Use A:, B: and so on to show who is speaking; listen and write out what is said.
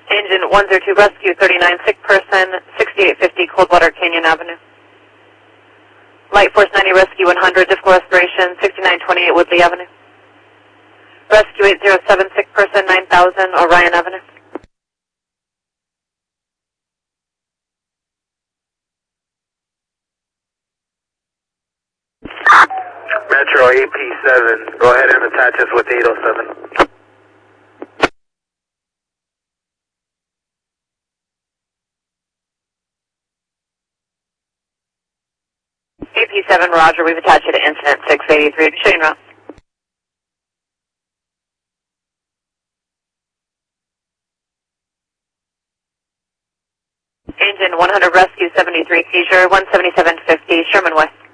A: Engine 102 Rescue, 39 sick person, 6850 Coldwater Canyon Avenue. Light Force 90 Rescue 100, difficult respiration, 6928 Woodley Avenue. Rescue 807 sick person, 9000 Orion Avenue.
B: Metro AP7, go ahead and attach us with 807.
A: AP7, Roger, we've attached you to incident 683, showing route. Engine 100 Rescue 73 seizure, 17750 Sherman Way.